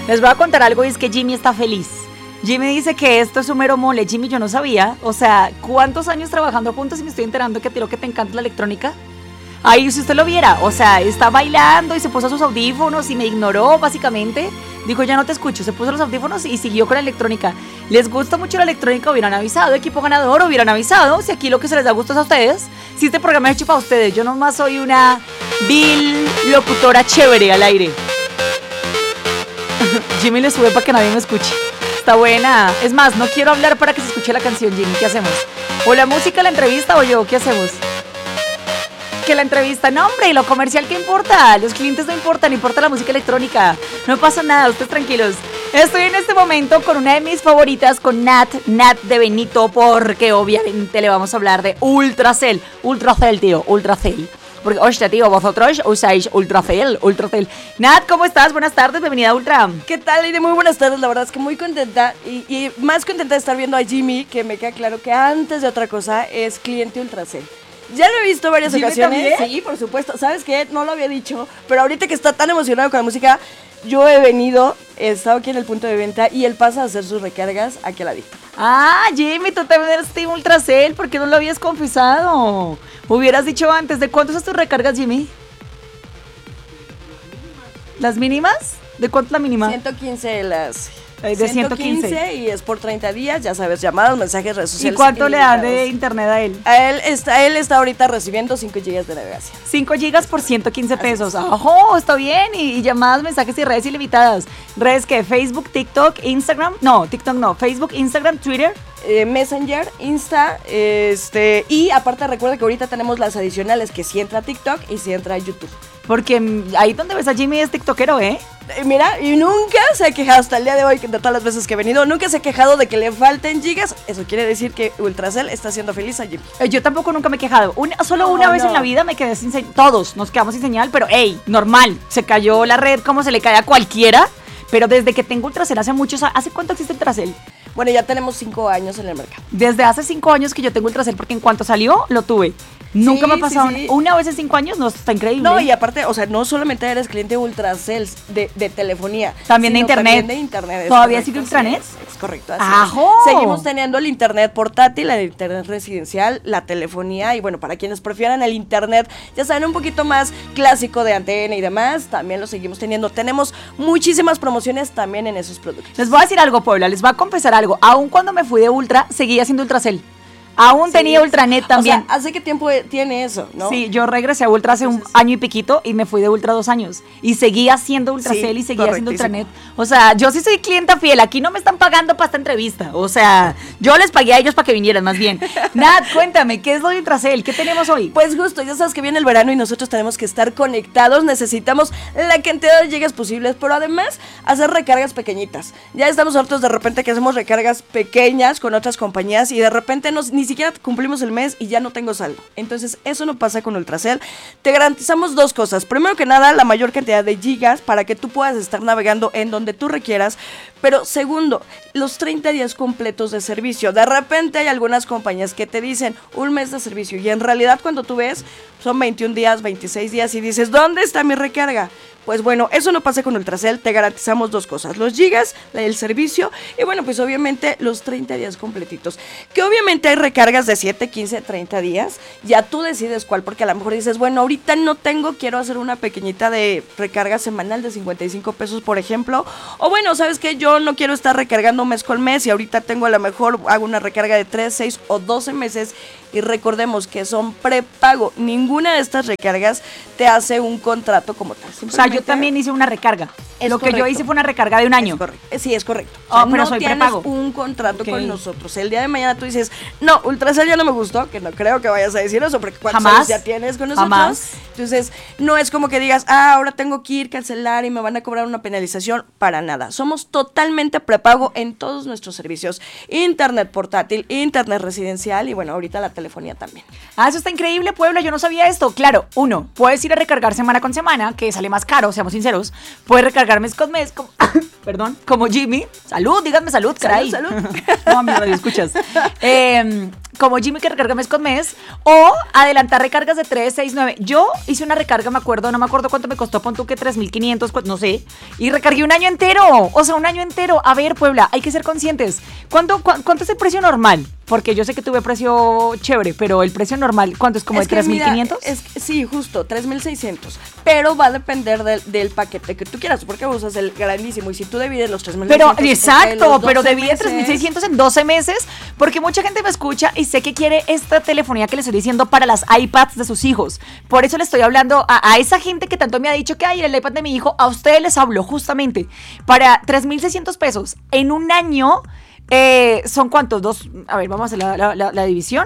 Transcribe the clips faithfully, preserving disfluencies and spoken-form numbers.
Les voy a contar algo y es que Jimmy está feliz. Jimmy dice que esto es un mero mole. Jimmy, yo no sabía. O sea, ¿cuántos años trabajando juntos y me estoy enterando que a ti lo que te encanta es la electrónica? Ay, si usted lo viera, o sea, está bailando y se puso sus audífonos y me ignoró básicamente. Dijo, ya no te escucho, se puso los audífonos y siguió con la electrónica. ¿Les gusta mucho la electrónica? Hubieran avisado, equipo ganador, hubieran avisado. Si aquí lo que se les da gusto es a ustedes. Si este programa es hecho para ustedes, yo nomás soy una vil locutora chévere al aire. Jimmy le sube para que nadie me escuche. Está buena. Es más, no quiero hablar para que se escuche la canción, Jimmy. ¿Qué hacemos? ¿O la música, la entrevista o yo? ¿Qué hacemos? Que la entrevista, no hombre, y lo comercial, ¿qué importa? Los clientes no importan, importa la música electrónica. No pasa nada, ustedes tranquilos. Estoy en este momento con una de mis favoritas, con Nat, Nat de Benito, porque obviamente le vamos a hablar de Ultracell. Ultracell, tío, Ultracell. Porque, hostia, tío, vosotros usáis Ultracell, Ultracell. Nat, ¿cómo estás? Buenas tardes, bienvenida a Ultra. ¿Qué tal, Aire? Muy buenas tardes, la verdad es que muy contenta y, y más contenta de estar viendo a Jimmy, que me queda claro que antes de otra cosa es cliente Ultracell. Ya lo he visto varias ¿Jimmy ocasiones. también? Sí, por supuesto. ¿Sabes qué? No lo había dicho, pero ahorita que está tan emocionado con la música, yo he venido, he estado aquí en el punto de venta y él pasa a hacer sus recargas aquí a la vista. Ah, Jimmy, tú también eres Team Ultracell, ¿por qué no lo habías confesado? Hubieras dicho antes. ¿De cuánto son tus recargas, Jimmy? ¿Las mínimas? ¿De cuánto es la mínima? ciento quince las... De ciento quince. Y es por treinta días, ya sabes, llamadas, mensajes, redes sociales. ¿Y cuánto le dan de internet a él? A él está, él está ahorita recibiendo cinco gigas de navegación. cinco gigas por ciento quince pesos. ¡Ojo! Está bien. Y, y llamadas, mensajes y redes ilimitadas. ¿Redes qué? ¿Facebook, TikTok, Instagram? No, TikTok no. ¿Facebook, Instagram, Twitter? Eh, Messenger, Insta, este... Y aparte recuerda que ahorita tenemos las adicionales, que si entra a TikTok y si entra a YouTube. Porque ahí donde ves a Jimmy es tiktokero, ¿eh? Eh, Mira, y nunca se ha quejado hasta el día de hoy, de todas las veces que he venido, nunca se ha quejado de que le falten gigas. Eso quiere decir que Ultracell está haciendo feliz a Jimmy. Eh, Yo tampoco nunca me he quejado. Una, solo No, una vez no. en la vida me quedé sin señal. Todos nos quedamos sin señal, pero hey, normal. Se cayó la red como se le cae a cualquiera. Pero desde que tengo Ultracell hace muchos años. ¿Hace cuánto existe Ultracell? Bueno, ya tenemos cinco años en el mercado. Desde hace cinco años que yo tengo Ultracell, porque en cuanto salió, lo tuve. Nunca Sí, me ha pasado sí, sí. una vez en cinco años, no, está increíble. No, y aparte, o sea, no solamente eres cliente Ultracell de, de telefonía. También de sino internet. También de internet. es ¿Todavía correcto, sigue Ultranet? sí, Es, es correcto, así ¡Ajo! es. Seguimos teniendo el internet portátil, el internet residencial, la telefonía y bueno, para quienes prefieran el internet, ya saben, un poquito más clásico de antena y demás, también lo seguimos teniendo. Tenemos muchísimas promociones también en esos productos. Les voy a decir algo, Puebla, les voy a confesar algo. Aún cuando me fui de Ultra, seguía siendo Ultracell. Aún Sí, tenía Ultranet también. O sea, ¿hace qué tiempo tiene eso, no? Sí, yo regresé a Ultra hace un año y piquito y me fui de Ultra dos años. Y seguía siendo Ultracell Sí, y seguía siendo correctísimo. Ultranet. O sea, yo sí soy clienta fiel. Aquí no me están pagando para esta entrevista. O sea, yo les pagué a ellos para que vinieran más bien. Nat, cuéntame, ¿qué es lo de Ultracell? ¿Qué tenemos hoy? Pues justo, ya sabes que viene el verano y nosotros tenemos que estar conectados, necesitamos la cantidad de gigas posibles, pero además hacer recargas pequeñitas. Ya estamos hartos de repente que hacemos recargas pequeñas con otras compañías y de repente nos, ni siquiera cumplimos el mes y ya no tengo saldo. Entonces eso no pasa con Ultracell. Te garantizamos dos cosas. Primero que nada, la mayor cantidad de gigas para que tú puedas estar navegando en donde tú requieras. Pero segundo, los treinta días completos de servicio. De repente hay algunas compañías que te dicen un mes de servicio y en realidad cuando tú ves son veintiún días, veintiséis días y dices, ¿dónde está mi recarga? Pues bueno, eso no pasa con Ultracell, te garantizamos dos cosas, los gigas, el servicio y bueno, pues obviamente los treinta días completitos. Que obviamente hay recargas de siete, quince, treinta días, ya tú decides cuál, porque a lo mejor dices, bueno, ahorita no tengo, quiero hacer una pequeñita de recarga semanal de cincuenta y cinco pesos, por ejemplo, o bueno, ¿sabes qué? Yo no quiero estar recargando mes con mes y ahorita tengo a lo mejor, hago una recarga de tres, seis o doce meses y recordemos que son prepago, ninguna de estas recargas te hace un contrato como tal. O sea, yo también hice una recarga. Es Lo que correcto. yo hice fue una recarga de un año. Es correcto. Sí, es correcto. Oh, pero no soy tienes prepago. un contrato Ok. con nosotros. El día de mañana tú dices, no, Ultracell ya no me gustó, que no creo que vayas a decir eso, porque ¿cuántos Jamás. años ya tienes con nosotros? Jamás. Entonces, no es como que digas, ah, ahora tengo que ir, cancelar y me van a cobrar una penalización. Para nada. Somos totalmente prepago en todos nuestros servicios. Internet portátil, internet residencial y bueno, ahorita la telefonía también. Ah, eso está increíble, Puebla, yo no sabía esto. Claro, uno, puedes ir a recargar semana con semana, que sale más caro, seamos sinceros. Puedes recargar mes con mes, como, perdón, como Jimmy, salud, díganme salud, caray. Salud, salud. No, mi radio escuchas. Eh, como Jimmy que recarga mes con mes, o adelantar recargas de tres, seis, nueve. Yo hice una recarga, me acuerdo, no me acuerdo cuánto me costó, pon tú que tres mil quinientos, no sé, y recargué un año entero, o sea, un año entero. A ver, Puebla, hay que ser conscientes. ¿Cuánto, cu- cuánto es el precio normal? Porque yo sé que tuve precio chévere, pero el precio normal, ¿cuánto es? ¿Como Es de que tres mil mira, quinientos? es que- sí, justo, tres mil seiscientos. Pero va a depender del, del paquete que tú quieras, porque usas el grandísimo. Y si tú divides los tres mil Pero, seiscientos entre exacto, los pero doce debí de tres mil meses, seiscientos en doce meses, porque mucha gente me escucha y sé que quiere esta telefonía que les estoy diciendo para las iPads de sus hijos. Por eso le estoy hablando a, a esa gente que tanto me ha dicho que hay el iPad de mi hijo, a ustedes les hablo justamente. Para tres mil seiscientos pesos en un año, eh, ¿son cuántos? Dos, a ver, vamos a hacer la, la- la- la división.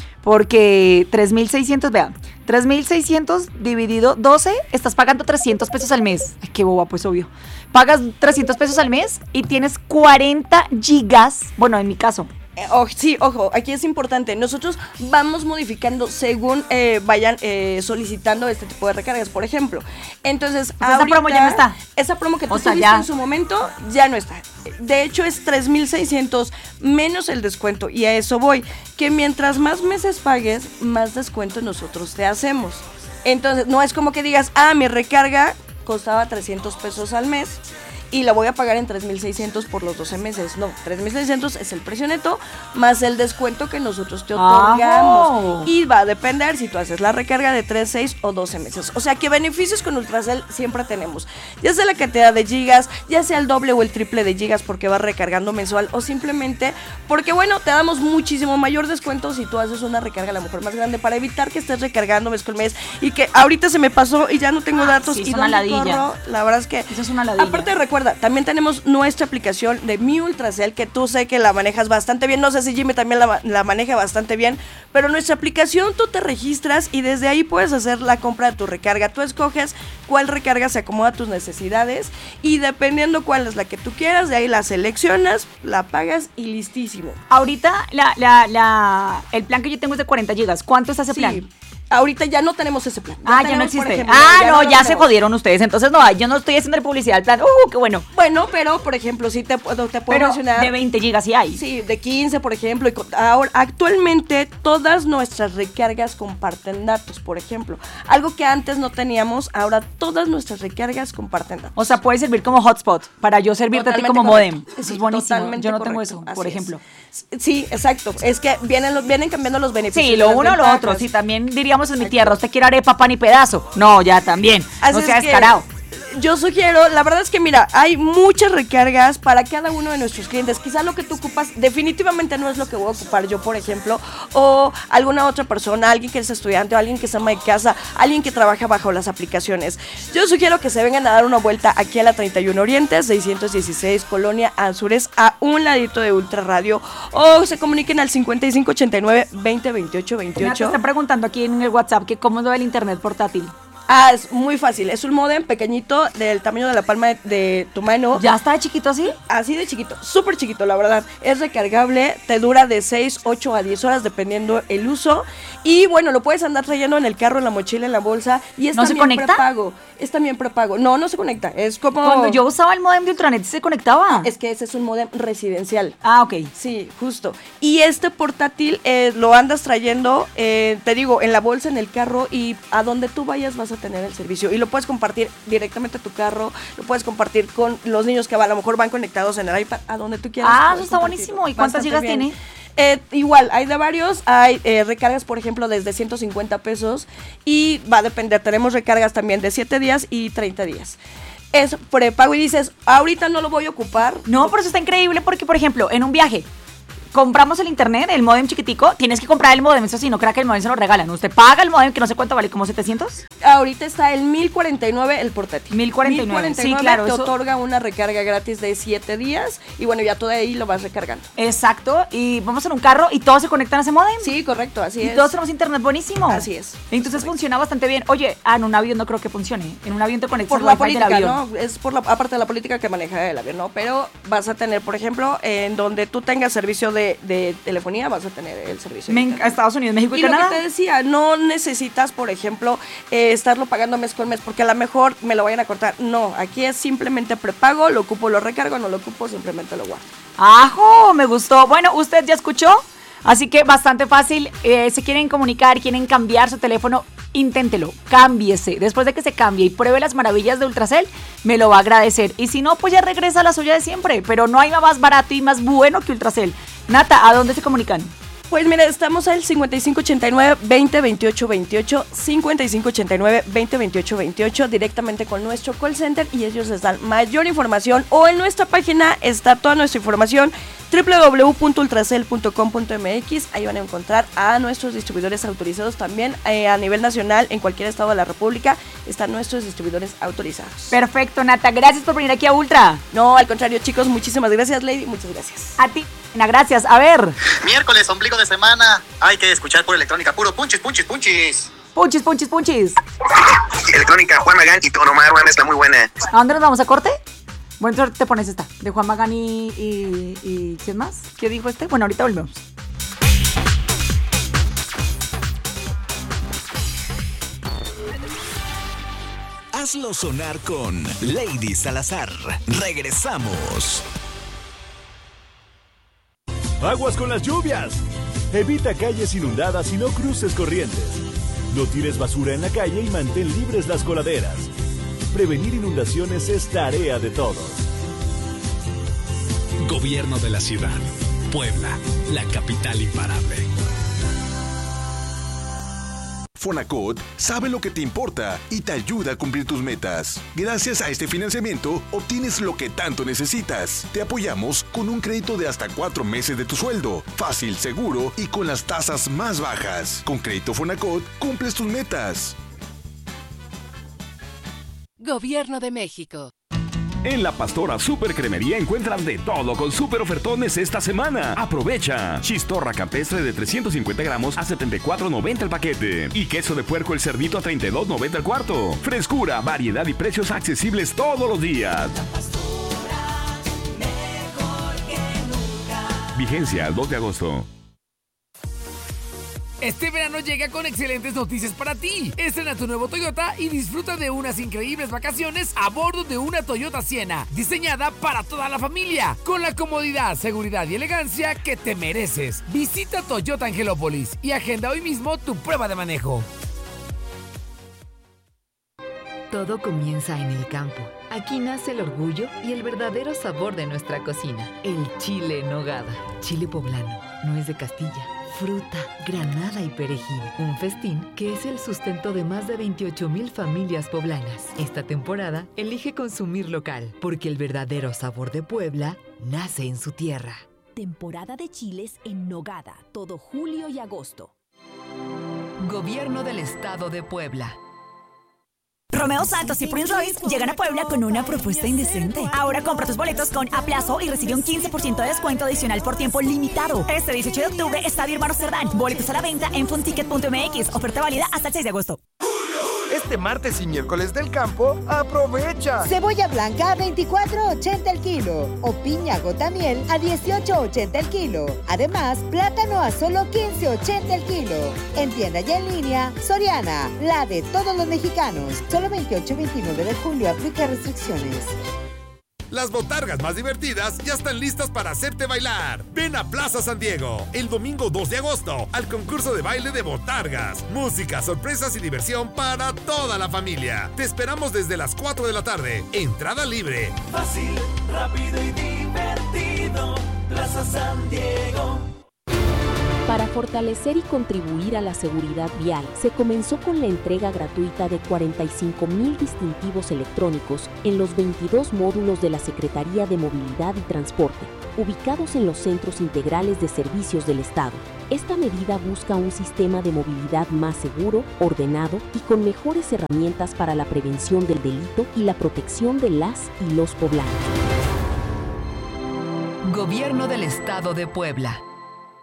Porque tres mil seiscientos, vea, tres mil seiscientos dividido doce, estás pagando trescientos pesos al mes. Ay, qué boba, pues obvio. Pagas trescientos pesos al mes y tienes cuarenta gigas, bueno, en mi caso. Eh, oh, sí, ojo, aquí es importante. Nosotros vamos modificando según eh, vayan eh, solicitando este tipo de recargas, por ejemplo. Entonces, Pues esa promo ya no está. Esa promo que tú O sea, tuviste ya. en su momento ya no está. De hecho, es tres mil seiscientos menos el descuento. Y a eso voy. Que mientras más meses pagues, más descuento nosotros te hacemos. Entonces, no es como que digas, ah, mi recarga costaba trescientos pesos al mes y la voy a pagar en tres mil seiscientos por los doce meses. No, tres mil seiscientos es el precio neto más el descuento que nosotros te otorgamos. ¡Ajo! Y va a depender si tú haces la recarga de tres, seis o doce meses. O sea que beneficios con Ultracel siempre tenemos. Ya sea la cantidad de gigas, ya sea el doble o el triple de gigas porque vas recargando mensual o simplemente porque, bueno, te damos muchísimo mayor descuento si tú haces una recarga a lo mejor más grande para evitar que estés recargando mes con mes y que ahorita se me pasó y ya no tengo Ah, datos sí, es y una dónde ladilla. corro. La verdad es que Eso es una ladilla. aparte recuerda, también tenemos nuestra aplicación de Mi Ultracel, que tú sé que la manejas bastante bien. No sé si Jimmy también la, la maneja bastante bien, pero nuestra aplicación tú te registras y desde ahí puedes hacer la compra de tu recarga. Tú escoges cuál recarga se acomoda a tus necesidades y dependiendo cuál es la que tú quieras, de ahí la seleccionas, la pagas y listísimo. Ahorita la, la, la, el plan que yo tengo es de cuarenta gigas. ¿Cuánto está ese plan? Sí. Ahorita ya no tenemos ese plan. Ah, ya no tenemos, por existe. ejemplo, Ah, no, lo ya se tenemos. jodieron ustedes. Entonces, no, yo no estoy haciendo publicidad del plan. Uh, qué bueno. Bueno, pero por ejemplo, sí te puedo, te puedo Pero mencionar. de veinte gigas sí hay. Sí, de quince, por ejemplo. Y con- ahora, actualmente, todas nuestras recargas comparten datos, por ejemplo. Algo que antes no teníamos, ahora todas nuestras recargas comparten datos. O sea, puede servir como hotspot para yo servirte a ti Totalmente como correcto. modem. Eso Sí, es buenísimo. totalmente Yo no correcto. tengo eso, por Así es. ejemplo. Sí, exacto. Es que vienen, los- vienen cambiando los beneficios. Sí, y lo las uno o lo ventajas. otro. Sí, también diríamos en mi tierra, usted quiere arepa, pan y pedazo. No, ya también. Así No es sea que descarado. Yo sugiero, la verdad es que mira, hay muchas recargas para cada uno de nuestros clientes. Quizá lo que tú ocupas definitivamente no es lo que voy a ocupar yo, por ejemplo, o alguna otra persona, alguien que es estudiante o alguien que se ama de casa, alguien que trabaja bajo las aplicaciones. Yo sugiero que se vengan a dar una vuelta aquí a la treinta y uno Oriente, seiscientos dieciséis Colonia Anzures, a un ladito de Ultra Radio, o se comuniquen al cincuenta y cinco ochenta y nueve veinte veintiocho Mira, te veintiocho. están preguntando aquí en el WhatsApp que cómo es lo del internet portátil. Ah, es muy fácil. Es un modem pequeñito del tamaño de la palma de, de tu mano. ¿Ya está de chiquito así? Así de chiquito, súper chiquito, la verdad. Es recargable, te dura de seis, ocho a diez horas dependiendo el uso. Y bueno, lo puedes andar trayendo en el carro, en la mochila, en la bolsa. Y es ¿No se también conecta? prepago. Es también prepago. No, no se conecta. Es como. Cuando yo usaba el modem de Ultranet, ¿se conectaba? Es que ese es un modem residencial. Ah, ok. Sí, justo. Y este portátil eh, lo andas trayendo, eh, te digo, en la bolsa, en el carro, y a donde tú vayas vas a tener el servicio. Y lo puedes compartir directamente a tu carro, lo puedes compartir con los niños que a lo mejor van conectados en el iPad, a donde tú quieras. Ah, puedes eso está compartirlo. buenísimo. ¿Y cuántas Bastante gigas bien. tiene? Eh, igual, hay de varios, hay eh, recargas, por ejemplo, desde ciento cincuenta pesos y va a depender, tenemos recargas también de siete días y treinta días. Es prepago y dices, ahorita no lo voy a ocupar. No, pero eso está increíble porque, por ejemplo, en un viaje compramos el internet, el modem chiquitico, tienes que comprar el modem, eso sí, no crea que el modem se lo regalan. Usted paga el modem, que no sé cuánto vale, como setecientos. Ahorita está el mil cuarenta y nueve el portátil. mil cuarenta y nueve, sí, claro, te eso- otorga una recarga gratis de siete días y bueno, ya todo de ahí lo vas recargando. Exacto, y vamos en un carro y todos se conectan a ese modem. Sí, correcto, así Y es. todos tenemos internet buenísimo. Así es. Entonces funciona bastante bien. Oye, ah, en un avión no creo que funcione. En un avión te conectas Por al la wifi del política, avión. ¿no? Es por la, aparte de la política que maneja el avión, ¿no? Pero vas a tener, por ejemplo, en donde tú tengas servicio de de, de telefonía vas a tener el servicio. Men- a Estados Unidos, México y, Y Canadá. lo que te decía, no necesitas, por ejemplo, eh, estarlo pagando mes con mes, porque a lo mejor me lo vayan a cortar. No, aquí es simplemente prepago, lo ocupo, lo recargo, no lo ocupo, simplemente lo guardo. ¡Ajo! Me gustó. Bueno, ¿usted ya escuchó? Así que bastante fácil. Eh, si quieren comunicar, quieren cambiar su teléfono, inténtelo, cámbiese. Después de que se cambie y pruebe las maravillas de Ultracel, me lo va a agradecer. Y si no, pues ya regresa a la suya de siempre. Pero no hay nada más barato y más bueno que Ultracel. Nata, ¿a dónde se comunican? Pues mira, estamos al cincuenta y cinco ochenta y nueve, veinte, veintiocho, veintiocho, cincuenta y cinco ochenta y nueve, veinte, veintiocho, veintiocho, directamente con nuestro call center y ellos les dan mayor información, o en nuestra página está toda nuestra información, doble u doble u doble u punto ultracel punto com punto m x. Ahí van a encontrar a nuestros distribuidores autorizados también eh, a nivel nacional, en cualquier estado de la República están nuestros distribuidores autorizados. Perfecto, Nata, gracias por venir aquí a Ultra. No, al contrario, chicos, muchísimas gracias, Lady, muchas gracias. A ti, Ana, gracias. A ver, Miércoles, ombligo de semana. Hay que escuchar por electrónica puro punchis, punchis, punchis. punchis, punchis, punchis. Electrónica, Juan Magán y Don Omar, una mezcla muy buena. ¿A dónde nos vamos, a corte? Bueno, entonces te pones esta, de Juan Magán y, y, y... ¿quién más? ¿Qué dijo este? Bueno, ahorita volvemos. Hazlo sonar con Lady Salazar. Regresamos. Aguas con las lluvias. Evita calles inundadas y no cruces corrientes. No tires basura en la calle y mantén libres las coladeras. Prevenir inundaciones es tarea de todos. Gobierno de la ciudad. Puebla, la capital imparable. Fonacot sabe lo que te importa y te ayuda a cumplir tus metas. Gracias a este financiamiento, obtienes lo que tanto necesitas. Te apoyamos con un crédito de hasta cuatro meses de tu sueldo. Fácil, seguro y con las tasas más bajas. Con Crédito Fonacot, cumples tus metas. Gobierno de México. En La Pastora Super Cremería encuentras de todo con super ofertones esta semana. Aprovecha. Chistorra campestre de trescientos cincuenta gramos a setenta y cuatro noventa el paquete. Y queso de puerco el cerdito a treinta y dos noventa el cuarto. Frescura, variedad y precios accesibles todos los días. La Pastora, mejor que nunca. Vigencia al dos de agosto. Este verano llega con excelentes noticias para ti. Estrena tu nuevo Toyota y disfruta de unas increíbles vacaciones a bordo de una Toyota Sienna, diseñada para toda la familia, con la comodidad, seguridad y elegancia que te mereces. Visita Toyota Angelópolis y agenda hoy mismo tu prueba de manejo. Todo comienza en el campo. Aquí nace el orgullo y el verdadero sabor de nuestra cocina. El chile en nogada. Chile poblano. Nuez de Castilla. Fruta, granada y perejil. Un festín que es el sustento de más de veintiocho mil familias poblanas. Esta temporada, elige consumir local, porque el verdadero sabor de Puebla nace en su tierra. Temporada de chiles en nogada, todo julio y agosto. Gobierno del Estado de Puebla. Romeo Santos y Prince Royce llegan a Puebla con una propuesta indecente. Ahora compra tus boletos con a plazo y recibe un quince por ciento de descuento adicional por tiempo limitado. Este dieciocho de octubre, Estadio Hermanos Cerdán. Boletos a la venta en funticket punto m x. Oferta válida hasta el seis de agosto. Este martes y miércoles del campo, aprovecha. Cebolla blanca a veinticuatro ochenta el kilo o piña gota miel a dieciocho ochenta el kilo. Además, plátano a solo quince ochenta el kilo. En tienda y en línea, Soriana, la de todos los mexicanos. Solo veintiocho y veintinueve de julio, aplica restricciones. Las botargas más divertidas ya están listas para hacerte bailar. Ven a Plaza San Diego el domingo dos de agosto al concurso de baile de botargas. Música, sorpresas y diversión para toda la familia. Te esperamos desde las cuatro de la tarde. Entrada libre. Fácil, rápido y divertido. Plaza San Diego. Para fortalecer y contribuir a la seguridad vial, se comenzó con la entrega gratuita de cuarenta y cinco mil distintivos electrónicos en los veintidós módulos de la Secretaría de Movilidad y Transporte, ubicados en los centros integrales de servicios del Estado. Esta medida busca un sistema de movilidad más seguro, ordenado y con mejores herramientas para la prevención del delito y la protección de las y los poblanos. Gobierno del Estado de Puebla.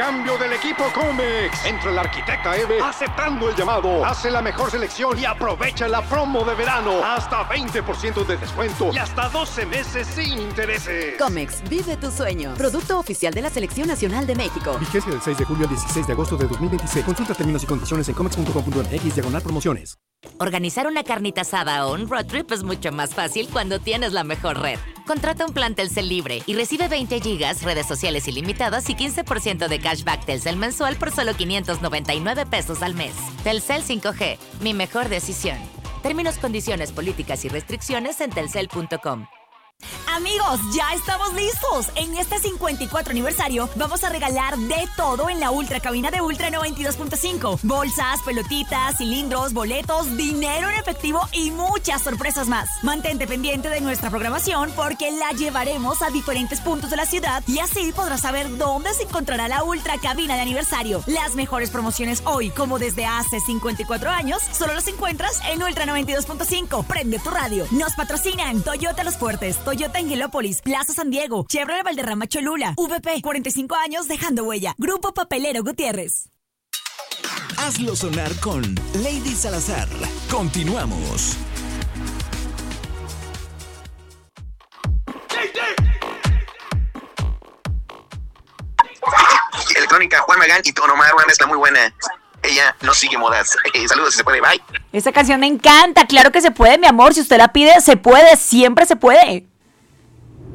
Cambio del equipo Comex. Entra la arquitecta Eve aceptando el llamado. Hace la mejor selección y aprovecha la promo de verano. Hasta veinte por ciento de descuento y hasta doce meses sin intereses. Comex, vive tu sueño. Producto oficial de la Selección Nacional de México. Vigencia del seis de julio al dieciséis de agosto de dos mil veintiséis. Consulta términos y condiciones en comex punto com punto m x diagonal promociones. Organizar una carnita asada o un road trip es mucho más fácil cuando tienes la mejor red. Contrata un plan Telcel libre y recibe veinte gigas, redes sociales ilimitadas y quince por ciento de cashback Telcel mensual por solo quinientos noventa y nueve pesos al mes. Telcel cinco G, mi mejor decisión. Términos, condiciones, políticas y restricciones en telcel punto com. Amigos, ya estamos listos. En este cincuenta y cuatro aniversario vamos a regalar de todo en la Ultra Cabina de Ultra noventa y dos punto cinco. Bolsas, pelotitas, cilindros, boletos, dinero en efectivo y muchas sorpresas más. Mantente pendiente de nuestra programación porque la llevaremos a diferentes puntos de la ciudad y así podrás saber dónde se encontrará la Ultra Cabina de aniversario. Las mejores promociones hoy, como desde hace cincuenta y cuatro años, solo los encuentras en Ultra noventa y dos punto cinco. Prende tu radio. Nos patrocinan Toyota Los Fuertes, Toyota Angelópolis, Plaza San Diego, Chevrolet Valderrama Cholula, V P, cuarenta y cinco años dejando huella. Grupo Papelero Gutiérrez. Hazlo sonar con Lady Salazar. Continuamos. Electrónica, Juan Magán y Tono Omar, una mezcla muy buena. Ella no sigue modas. Eh, saludos si se puede, bye. Esta canción me encanta, claro que se puede, mi amor. Si usted la pide, se puede, siempre se puede.